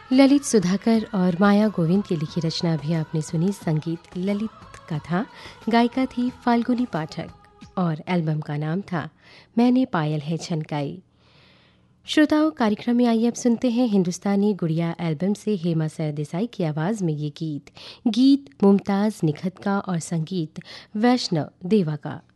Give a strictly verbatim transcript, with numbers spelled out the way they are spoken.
ललित सुधाकर और माया गोविंद की लिखी रचना भी आपने सुनी। संगीत ललित का था, गायिका थी फाल्गुनी पाठक और एल्बम का नाम था मैंने पायल है छनकाई। श्रोताओं, कार्यक्रम में आइए अब सुनते हैं हिंदुस्तानी गुड़िया एल्बम से हेमा सरदेसाई की आवाज़ में ये गीत। गीत मुमताज़ निखत का और संगीत वैष्णव देवा का।